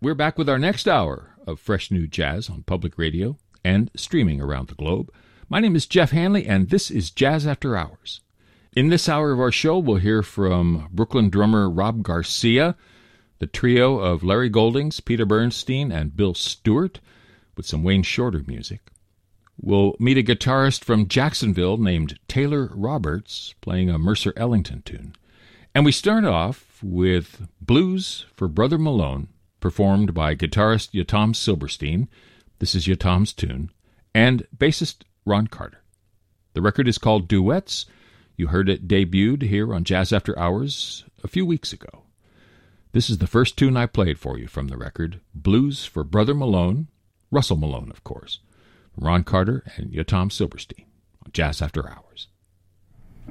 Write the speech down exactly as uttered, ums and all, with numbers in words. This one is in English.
We're back with our next hour of fresh new jazz on public radio and streaming around the globe. My name is Jeff Hanley, and this is Jazz After Hours. In this hour of our show, we'll hear from Brooklyn drummer Rob Garcia, the trio of Larry Goldings, Peter Bernstein, and Bill Stewart, with some Wayne Shorter music. We'll meet a guitarist from Jacksonville named Taylor Roberts, playing a Mercer Ellington tune. And we start off with Blues for Brother Malone, performed by guitarist Yotam Silberstein. This is Yotam's tune, and bassist Ron Carter. The record is called Duets. You heard it debuted here on Jazz After Hours a few weeks ago. This is the first tune I played for you from the record, Blues for Brother Malone, Russell Malone, of course, Ron Carter and Yotam Silberstein on Jazz After Hours.